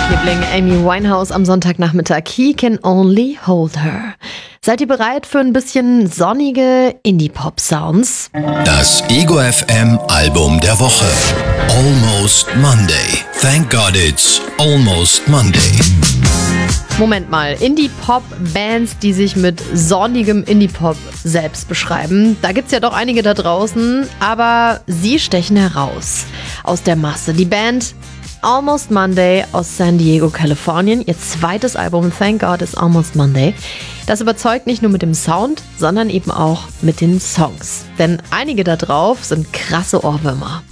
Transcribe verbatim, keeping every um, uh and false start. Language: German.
Liebling Amy Winehouse am Sonntagnachmittag. He can only hold her. Seid ihr bereit für ein bisschen sonnige Indie-Pop-Sounds? Das Ego F M Album der Woche. Almost Monday. Thank God it's almost Monday. Moment mal, Indie-Pop-Bands, die sich mit sonnigem Indie-Pop selbst beschreiben. Da gibt's ja doch einige da draußen, aber sie stechen heraus aus der Masse. Die Band Almost Monday aus San Diego, Kalifornien. Ihr zweites Album Thank God It's Almost Monday. Das überzeugt nicht nur mit dem Sound, sondern eben auch mit den Songs. Denn einige da drauf sind krasse Ohrwürmer.